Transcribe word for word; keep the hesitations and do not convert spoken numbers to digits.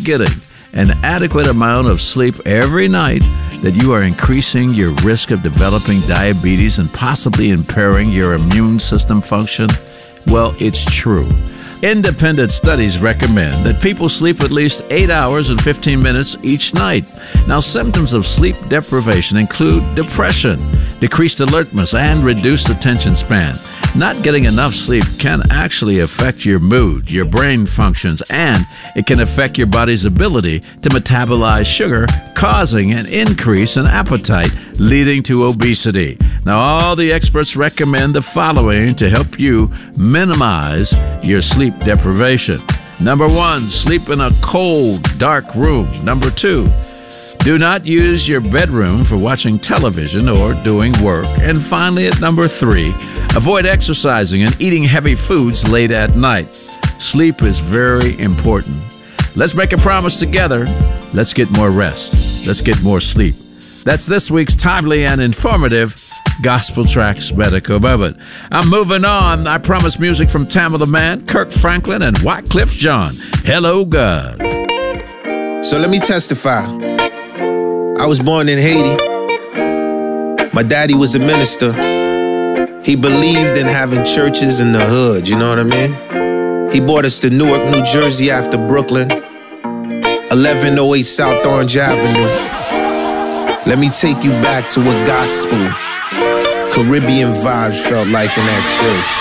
getting an adequate amount of sleep every night that you are increasing your risk of developing diabetes and possibly impairing your immune system function? Well, it's true. Independent studies recommend that people sleep at least eight hours and fifteen minutes each night. Now, symptoms of sleep deprivation include depression, decreased alertness, and reduced attention span. Not getting enough sleep can actually affect your mood, your brain functions, and it can affect your body's ability to metabolize sugar, causing an increase in appetite, leading to obesity. Now, all the experts recommend the following to help you minimize your sleep deprivation. Number one, sleep in a cold, dark room. Number two, do not use your bedroom for watching television or doing work. And finally, at number three, avoid exercising and eating heavy foods late at night. Sleep is very important. Let's make a promise together. Let's get more rest. Let's get more sleep. That's this week's timely and informative Gospel Tracks Medical Moment. I'm moving on. I promise music from Tamala Man, Kirk Franklin, and Wycliffe Jean. Hello, God. So let me testify. I was born in Haiti. My daddy was a minister. He believed in having churches in the hood, you know what I mean? He brought us to Newark, New Jersey after Brooklyn, eleven oh eight South Orange Avenue. Let me take you back to what gospel, Caribbean vibes felt like in that church.